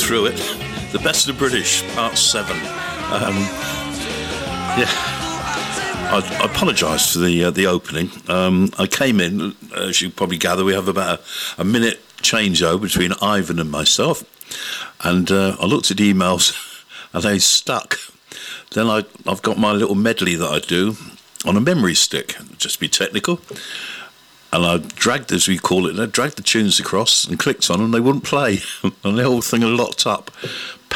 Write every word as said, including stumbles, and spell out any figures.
through it. The Best of the British, part seven. Um, yeah, I, I apologise for the uh, the opening. Um, I came in, as you probably gather, we have about a, a minute changeover between Ivan and myself, and uh, I looked at the emails and they stuck. Then I, I've got my little medley that I do on a memory stick, just to be technical. And I dragged, as we call it, I dragged the tunes across and clicked on them, and they wouldn't play. And the whole thing had locked up.